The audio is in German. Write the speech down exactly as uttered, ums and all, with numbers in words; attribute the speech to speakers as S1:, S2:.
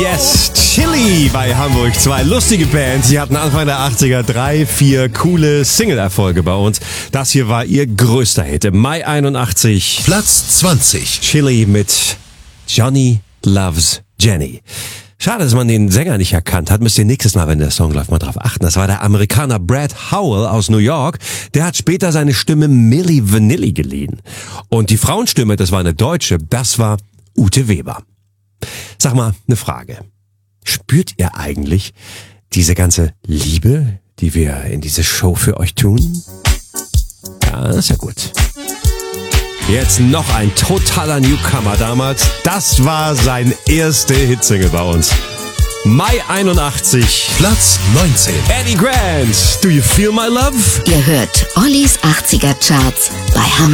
S1: Yes, Chili bei Hamburg. Zwei lustige Bands. Sie hatten Anfang der achtziger drei, vier coole Single-Erfolge bei uns. Das hier war ihr größter Hit im Mai einundachtzig.
S2: Platz zwanzig.
S1: Chili mit Johnny Loves Jenny. Schade, dass man den Sänger nicht erkannt hat. Müsst ihr nächstes Mal, wenn der Song läuft, mal drauf achten. Das war der Amerikaner Brad Howell aus New York. Der hat später seine Stimme Milli Vanilli geliehen. Und die Frauenstimme, das war eine Deutsche, das war Ute Weber. Sag mal, eine Frage. Spürt ihr eigentlich diese ganze Liebe, die wir in diese Show für euch tun? Ja, ist ja gut. Jetzt noch ein totaler Newcomer damals. Das war sein erste Hitsingle bei uns. Mai einundachtzig.
S2: Platz neunzehn.
S1: Eddie Grant, Do You Feel My Love?
S3: Ihr hört Ollis achtziger Charts bei Hamburg.